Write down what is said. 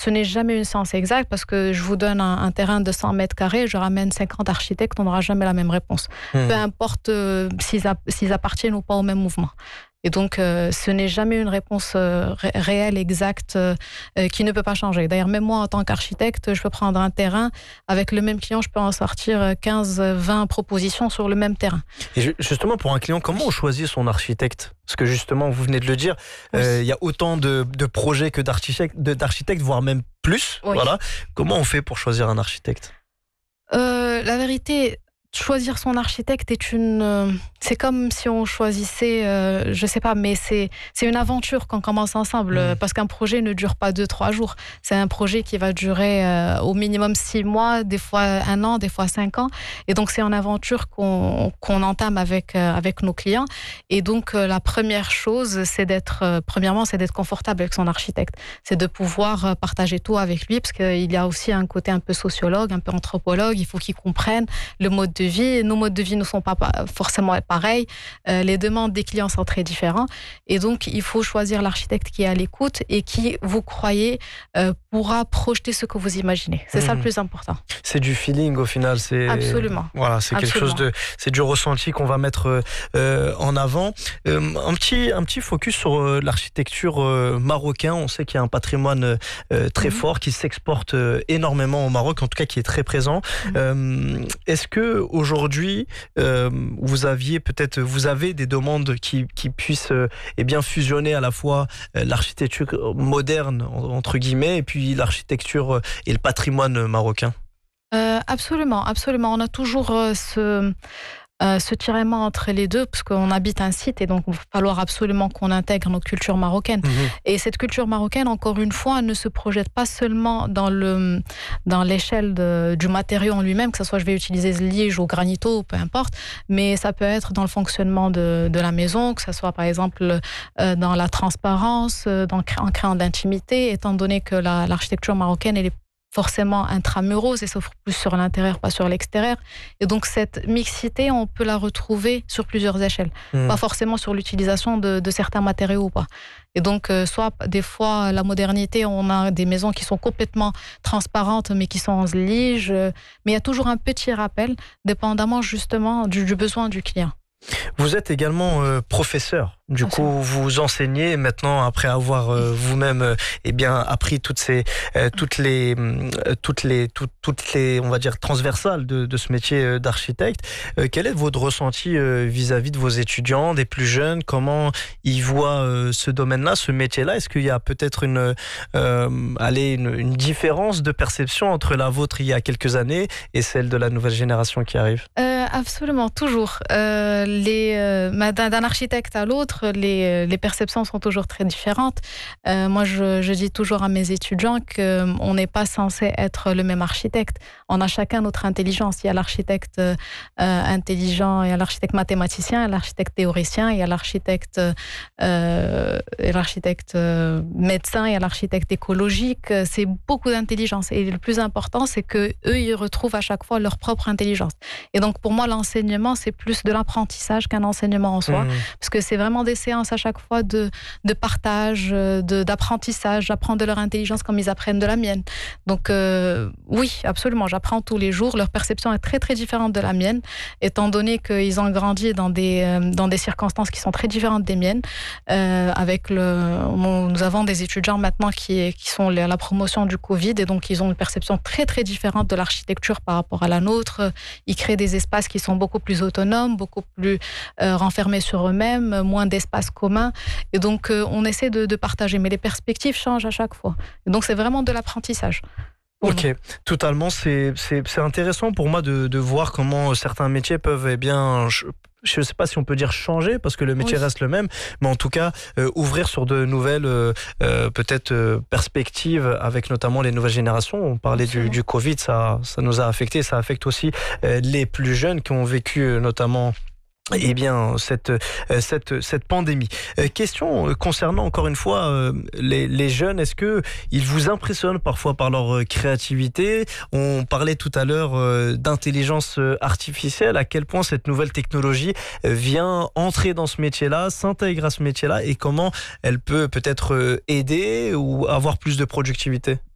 ce n'est jamais une science exacte parce que je vous donne un terrain de 100 mètres carrés, je ramène 50 architectes, on n'aura jamais la même réponse. Peu importe s'ils appartiennent ou pas au même mouvement. Et donc, ce n'est jamais une réponse réelle, exacte, qui ne peut pas changer. D'ailleurs, même moi, en tant qu'architecte, je peux prendre un terrain. Avec le même client, je peux en sortir 15, 20 propositions sur le même terrain. Et justement, pour un client, comment on choisit son architecte ? Parce que justement, vous venez de le dire, il y a autant de projets que d'architectes, voire même plus. Oui. Voilà. Comment on fait pour choisir un architecte ? La vérité... Choisir son architecte c'est comme si on choisissait, je sais pas, mais c'est une aventure qu'on commence ensemble, parce qu'un projet ne dure pas 2-3 jours. C'est un projet qui va durer au minimum 6 mois, des fois 1 an, des fois 5 ans. Et donc, c'est une aventure qu'on entame avec nos clients. Et donc, la première chose, c'est d'être confortable avec son architecte. C'est de pouvoir partager tout avec lui, parce qu'il y a aussi un côté un peu sociologue, un peu anthropologue. Il faut qu'il comprenne le mode de vie. Nos modes de vie ne sont pas forcément pareils. Les demandes des clients sont très différentes. Et donc, il faut choisir l'architecte qui est à l'écoute et qui, vous croyez, pourra projeter ce que vous imaginez. C'est ça le plus important. C'est du feeling au final. Absolument. Voilà, c'est quelque chose c'est du ressenti qu'on va mettre en avant. Un petit focus sur l'architecture marocaine. On sait qu'il y a un patrimoine très fort qui s'exporte énormément au Maroc, en tout cas qui est très présent. Est-ce que aujourd'hui, vous avez des demandes qui puissent fusionner à la fois l'architecture moderne, entre guillemets, et puis l'architecture et le patrimoine marocain? Absolument. On a toujours ce tiraillement entre les deux, parce qu'on habite un site et donc il va falloir absolument qu'on intègre nos cultures marocaines. Et cette culture marocaine, encore une fois, ne se projette pas seulement dans l'échelle du matériau en lui-même, que ce soit je vais utiliser lige ou granito, peu importe, mais ça peut être dans le fonctionnement de la maison, que ce soit par exemple dans la transparence, en créant de l'intimité, étant donné que l'architecture marocaine, elle est forcément intramuros et s'offre plus sur l'intérieur, pas sur l'extérieur. Et donc cette mixité, on peut la retrouver sur plusieurs échelles. Pas forcément sur l'utilisation de certains matériaux ou pas. Et donc, soit des fois, la modernité, on a des maisons qui sont complètement transparentes, mais qui sont en lige. Mais il y a toujours un petit rappel, dépendamment justement du besoin du client. Vous êtes également professeur. Du coup, vous enseignez maintenant, après avoir vous-même appris toutes les on va dire transversales de ce métier d'architecte. Quel est votre ressenti vis-à-vis de vos étudiants, des plus jeunes? Comment ils voient ce domaine-là, ce métier-là? Est-ce qu'il y a peut-être une différence de perception entre la vôtre il y a quelques années et celle de la nouvelle génération qui arrive? Absolument, toujours. D'un architecte à l'autre, les perceptions sont toujours très différentes. Moi, je dis toujours à mes étudiants qu'on n'est pas censé être le même architecte. On a chacun notre intelligence. Il y a l'architecte intelligent, il y a l'architecte mathématicien, il y a l'architecte théoricien, il y a l'architecte médecin, il y a l'architecte écologique. C'est beaucoup d'intelligence. Et le plus important, c'est qu'eux, ils retrouvent à chaque fois leur propre intelligence. Et donc, pour moi, l'enseignement, c'est plus de l'apprentissage qu'un enseignement en soi. Parce que c'est vraiment des séances à chaque fois de partage, d'apprentissage. J'apprends de leur intelligence comme ils apprennent de la mienne. Donc, oui, absolument, j'apprends tous les jours. Leur perception est très, très différente de la mienne, étant donné qu'ils ont grandi dans des circonstances qui sont très différentes des miennes. Nous avons des étudiants maintenant qui sont à la promotion du Covid, et donc ils ont une perception très, très différente de l'architecture par rapport à la nôtre. Ils créent des espaces qui sont beaucoup plus autonomes, beaucoup plus renfermés sur eux-mêmes, moins d'espaces communs. Et donc, on essaie de partager. Mais les perspectives changent à chaque fois. Et donc, c'est vraiment de l'apprentissage. Ok, totalement. C'est intéressant pour moi de voir comment certains métiers peuvent, je ne sais pas si on peut dire changer, parce que le métier reste le même, mais en tout cas, ouvrir sur de nouvelles perspectives, avec notamment les nouvelles générations. On parlait du Covid, ça nous a affectés, ça affecte aussi les plus jeunes qui ont vécu notamment cette pandémie. Question concernant encore une fois les jeunes, est-ce que ils vous impressionnent parfois par leur créativité? On parlait tout à l'heure d'intelligence artificielle. À quel point cette nouvelle technologie vient entrer dans ce métier-là, s'intègre à ce métier-là, et comment elle peut peut-être aider ou avoir plus de productivité?